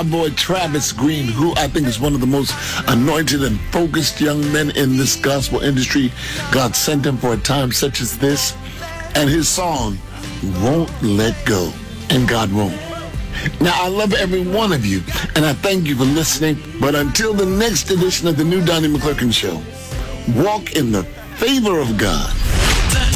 my boy Travis Green, who I think is one of the most anointed and focused young men in this gospel industry. God sent him for a time such as this. And his song, Won't Let Go. And God won't. Now, I love every one of you, and I thank you for listening. But until the next edition of the new Donnie McClurkin Show, walk in the favor of God.